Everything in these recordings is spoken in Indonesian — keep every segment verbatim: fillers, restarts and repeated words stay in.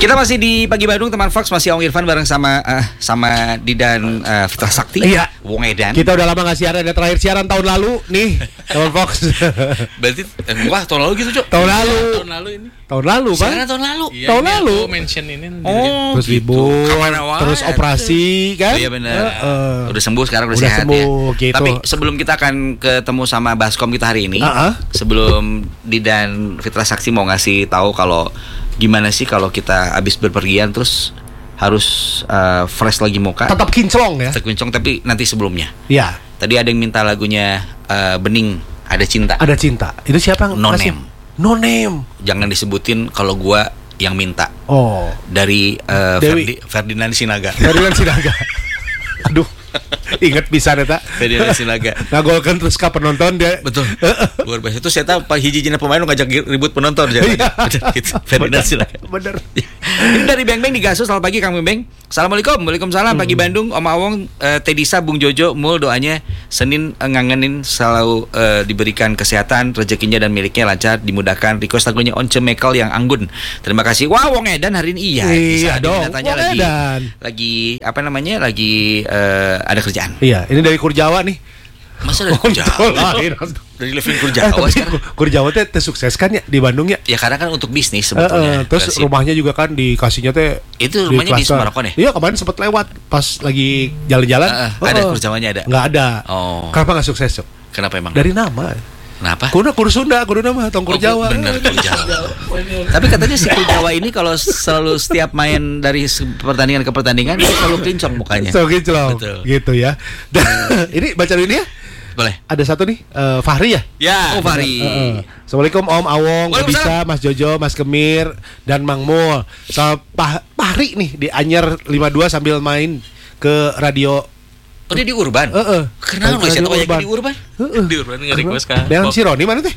Kita masih di Pagi Bandung, teman Fox, masih Om Irfan bareng sama uh, sama Didan uh, Fitra Sakti. Iya. Wong Edan. Kita udah lama nggak siaran, ada terakhir siaran tahun lalu nih, teman Fox. Berarti eh, wah tahun lalu gitu, Cok. Tahun lalu. Tahun lalu ini. Tahun lalu, Bang. Siaran tahun lalu. Iya, Tahun ini lalu. aku mention ini. Oh, Terus gitu. libur, Kemana wae terus operasi kan? Oh, iya benar. Uh, uh. Udah sembuh sekarang, udah, Udah sehat sembuh, ya. gitu. Tapi sebelum kita akan ketemu sama Baskom kita hari ini, Uh-uh. sebelum Didan Fitra Sakti mau ngasih tahu kalau gimana sih kalau kita habis berpergian terus harus uh, fresh lagi muka. Tetap kinclong ya. Terkincong, tapi nanti sebelumnya. Iya. Tadi ada yang minta lagunya uh, Bening, Ada Cinta. Ada cinta. Itu siapa yang No ngasih? name. No name. Jangan disebutin kalau gua yang minta. Oh. Dari uh, Dewi. Ferdi, Ferdinand Sinaga. Ferdinand Sinaga. Aduh. Ingat bisa eta. Ferdinand Sinaga. Ngagolkan terus ka penonton dia. Betul. Luar biasa. Itu saya tahu Pak hiji-hijina pemain ngajak ribut penonton aja. Iya. Gitu. Ferdinand Sinaga. Bener. Ini dari Beng Beng di Gasus. Selamat pagi Kang Beng Beng. Assalamualaikum. Waalaikumsalam. Pagi Bandung. Om Awong, uh, Tedisa, Bung Jojo, Mul doanya Senin uh, ngangenin selalu uh, diberikan kesehatan, rezekinya dan miliknya lancar, dimudahkan. Request lagunya Once Mekel yang anggun. Terima kasih. Wah, Wong Edan hari ini iya. Iya dong. Tanya Wong lagi. Edan. Lagi apa namanya? Lagi uh, ada kerjaan. Iya, ini dari Kurjawa nih. Masa dari Kurjawa? Dari Levin Kurjawa eh, sekarang. Kurjawa teh teh sukses kan ya di Bandung ya? Ya karena kan untuk bisnis Eh, sebetulnya. eh, terus Kasih. rumahnya juga kan dikasihnya teh Itu rumahnya di cluster. Semarokon ya? Iya, kemarin sempat lewat pas lagi jalan-jalan. Uh, uh, Oh, ada oh. Kurjawanya ada. Nggak ada. Oh. Kenapa nggak sukses, Cok? Kenapa emang? Dari nama. Kenapa? Kudu kudu Sunda, kudu nama tong Kurjawa. Oh, bener Kurjawa. Tapi katanya si Kurjawa ini kalau selalu setiap main dari se- pertandingan ke pertandingan dia selalu kincong mukanya. So gitu loh. Betul. Gitu ya. Dan ini baca dulu ini ya. Boleh. Ada satu nih, eh, Fahri ya? Ya, oh Fahri. Eh, eh. Assalamualaikum Om Awong, Waalaikumsalam. Bisa, Mas Jojo, Mas Kemir, dan Mang Mul. Sama Pah- Fahri nih di Anyer lima puluh dua sambil main ke radio. Oh dia di Urban. Heeh. Kenapa nggak sih tahu ya di Urban? Di Urban nge-request kan. Dengan si Roni mana teh?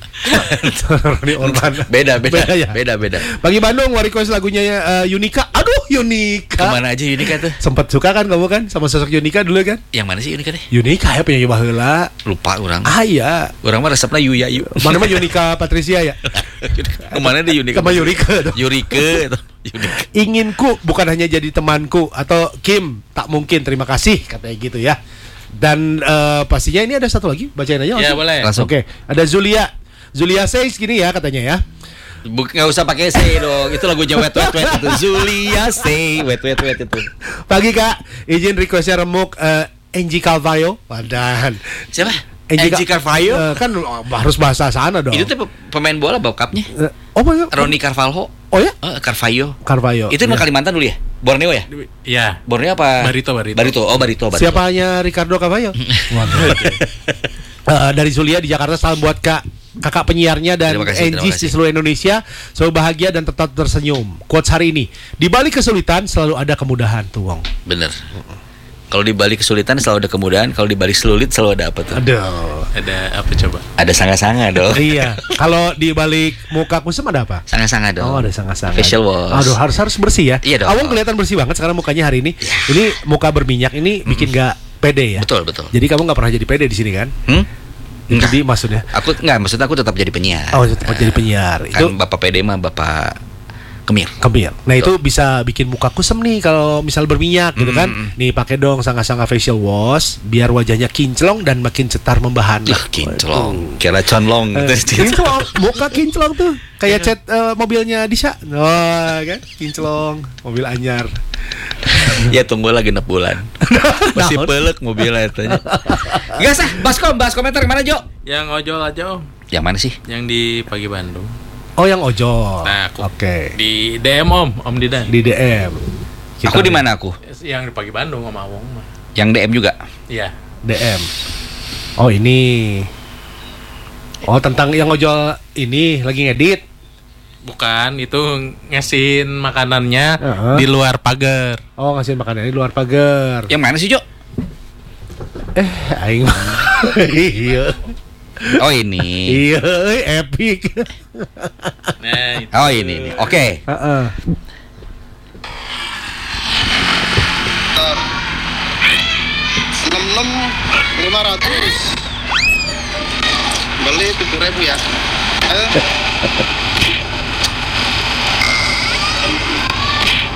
Roni Urban. Beda, beda, Beda ya? beda, beda. Pagi Bandung, mau request lagunya uh, Yunika. Aduh, Yunika. Kemana aja Yunika tuh? Sempet suka kan kamu kan sama sosok Yunika dulu kan? Yang mana sih Yunika deh? Yunika ya penyanyi baheula. Lupa orang. Ah iya. Orang mah resepnya Yuya Yu. Mana mah Yunika Patricia ya? Kemana deh Yunika? Sama Yurika tuh. Yurike itu. Yunika. Inginku bukan hanya jadi temanku atau Kim, tak mungkin, terima kasih katanya gitu ya. Dan uh, pastinya ini ada satu lagi, bacain aja Ya langsung. boleh. Langsung. Oke, ada Zulia. Zulia says gini ya katanya ya. Buk, nggak usah pakai say dong. Itu lagunya wet wet wet itu. Zulia say wet wet wet itu. Pagi Kak, izin requestnya remuk uh, Angie Calvayo. Wadah. Siapa? Angie Angie Ca- Carvalho. Eh, kan oh, harus bahasa sana dong. Itu tuh pe- pemain bola bokapnya. Eh, oh my God. Ronnie Carvalho. Oh ya? Eh, Carvalho. Carvayo. Itu emang ya. Kalimantan dulu ya? Borneo ya? Iya. Borneo apa? Barito, Barito. Barito. Oh, Barito, Barito. Siapanya Ricardo Carvayo? Waduh. Eh, dari Zulia di Jakarta, salam buat Kak kakak penyiarnya dan Terima kasih, terima Angie kasih. di seluruh Indonesia. Selalu bahagia dan tetap tersenyum. Quotes hari ini, di balik kesulitan selalu ada kemudahan tuh Wong. Bener. Kalau di balik kesulitan selalu ada kemudahan, kalau di balik sulit selalu ada apa tuh? Aduh. Ada apa coba? Ada sanga-sanga dong. Iya. Kalau di balik muka kusem ada apa? Sanga-sanga dong. Oh, ada sangat-sangat. Facial wash. Aduh, harus harus bersih ya. Iya dong. Awang kelihatan bersih banget sekarang mukanya hari ini. Ini muka berminyak ini bikin gak pede ya. Betul, betul. Jadi kamu gak pernah jadi pede di sini kan? Hmm? Enggak. Jadi maksudnya. Aku enggak, maksudnya aku tetap jadi penyiar. Oh, tetap jadi penyiar. Kan Itu Bapak P D mah Bapak Kemir. Kemir. Nah itu bisa bikin muka kusem nih kalau misal berminyak gitu kan. Mm-mm. Nih pakai dong sanga-sanga facial wash biar wajahnya kinclong dan makin cetar membahana. Ih, kinclong. Kira conlong. Eh, kinclong, muka kinclong tuh kayak cat eh, mobilnya Disha. Oh, kan? Kinclong, mobil anyar. Ya tunggu lagi enam bulan. Masih Naon? pelek mobilnya tanya. Enggak sah, Baskom, bahas komentar mana Jo? Yang ojol aja Om. Yang mana sih? Yang di Pagi Bandung. Oh yang ojol. Nah, aku Oke. di D M Om, Om Didan. Di D M. Kita Aku di mana aku? Yang di Pagi Bandung Om Awong mah. Yang D M juga. Iya. D M. Oh ini. Oh tentang yang ojol ini lagi ngedit. Bukan, itu ngasihin makanannya Uh-huh. di luar pagar. Oh ngasihin makanan di luar pagar. Yang mana sih Jo? Eh, aing. Iya. Oh ini. Iya, epic. Nah, itu. Oh ini nih. Oke. Heeh. enam enam lima ratus beli tujuh ribu ya. Eh.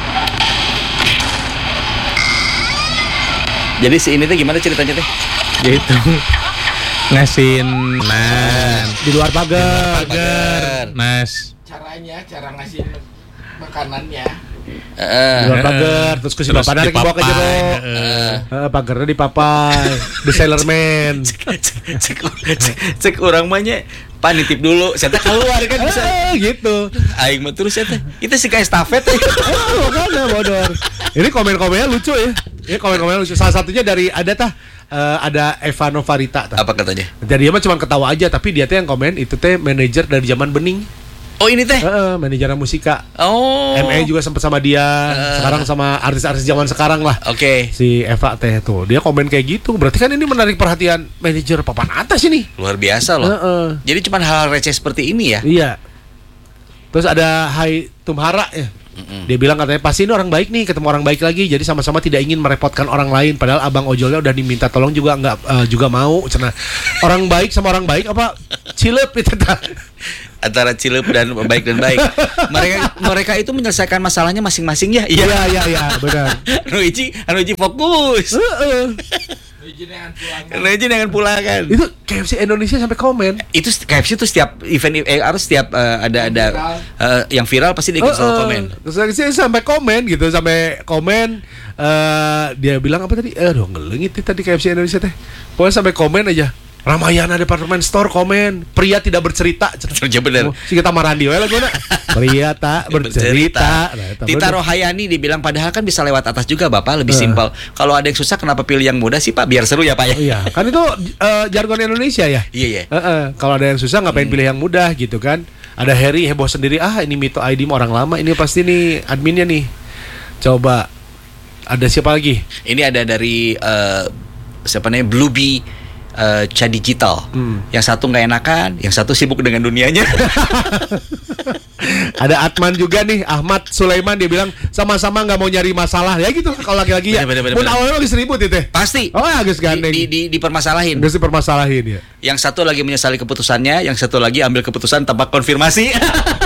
Jadi si ini teh gimana ceritanya teh? Dia itu ngasihin nan Di luar pagar. pagar. Nas. Caranya, cara ngasih makanannya. Heeh. Di luar pagar, terus ku si Terus bapak narik bawa ke dipapai, jero. heeh. Heeh, pagarnya dipapai. The Sailor Man. cek, cek, cek, cek orang mah nya Pak nitip dulu, saya teh keluar kan bisa. Eh, gitu. Aing mah terus ya teh. Itu sih kayak estafet. Oh, makanya bodor. Ini komen-komennya lucu ya. Ini komen-komennya lucu. Salah satunya dari ada tah eh, ada Eva Novarita tah. Apa katanya? Jadi dia mah cuma ketawa aja, tapi dia teh yang komen itu teh manajer dari zaman Bening. Oh ini teh. Heeh, manajer musika. Oh. M A juga sempat sama dia. Sekarang sama artis-artis zaman sekarang lah. Oke. Si Eva teh tuh, dia komen kayak gitu. Berarti kan ini menarik perhatian manajer papan atas ini. Luar biasa loh. Heeh. Jadi cuma hal receh seperti ini ya. Iya. Terus ada Hai Tumhara ya. Dia bilang katanya pasti ini orang baik nih, ketemu orang baik lagi, jadi sama-sama tidak ingin merepotkan orang lain. Padahal abang ojolnya udah diminta tolong juga nggak eh, juga mau. Cina orang baik sama orang baik apa cilep itu tah. Antara cilep dan baik dan baik. Mereka mereka itu menyelesaikan masalahnya masing-masing ya. Iya iya iya benar. Anu hiji, anu hiji fokus. Heeh. Anu hiji dengan pulang kan. Itu K F C Indonesia sampai komen. Itu K F C tuh setiap event eh, harus setiap eh, ada ada eh, yang viral pasti dia ikut selalu komen. Terus saya sampai komen gitu, sampai komen eh dia bilang apa tadi? Aduh ngelengit nih tadi K F C Indonesia teh. Pokoknya sampai komen aja. Ramayana Department Store komen, pria tidak bercerita. Ya bener. Si kita marandi we lagu na. Pria tak bercerita. Nah, eta Tita bener. Rohayani dibilang padahal kan bisa lewat atas juga Bapak, lebih Eh. simpel. Kalau ada yang susah kenapa pilih yang mudah sih Pak? Biar seru ya Pak ya. Iya, kan itu eh, jargon Indonesia ya. Iya iya. Heeh, kalau ada yang susah ngapain pilih yang mudah gitu kan. Ada Harry heboh sendiri, ah ini Mito I D mah orang lama, ini pasti nih adminnya nih. Coba ada siapa lagi? Ini ada dari eh, siapa namanya Bluebee uh, Ca Digital. Hmm. Yang satu nggak enakan, yang satu sibuk dengan dunianya. Ada Atman juga nih, Ahmad Sulaiman, dia bilang sama-sama nggak mau nyari masalah ya gitu. Kalau laki-laki ya, Bener, bener, pun bener. awalnya lagi seribut itu. Pasti. Oh Agus Di, gandeng. di, di, dipermasalahin. Terus dipermasalahin ya. Yang satu lagi menyesali keputusannya, yang satu lagi ambil keputusan tanpa konfirmasi.